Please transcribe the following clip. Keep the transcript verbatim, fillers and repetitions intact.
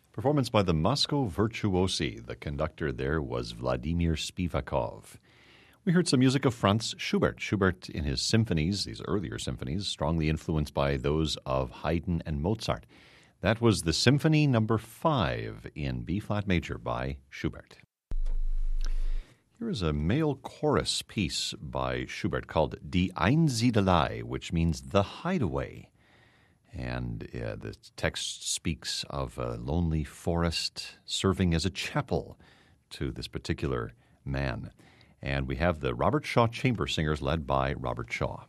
Performance by the Moscow Virtuosi. The conductor there was Vladimir Spivakov. We heard some music of Franz Schubert. Schubert in his symphonies, these earlier symphonies, strongly influenced by those of Haydn and Mozart. That was the Symphony Number Five in B-flat major by Schubert. Here is a male chorus piece by Schubert called Die Einsiedelei, which means the hideaway. And uh, the text speaks of a lonely forest serving as a chapel to this particular man. And we have the Robert Shaw Chamber Singers led by Robert Shaw.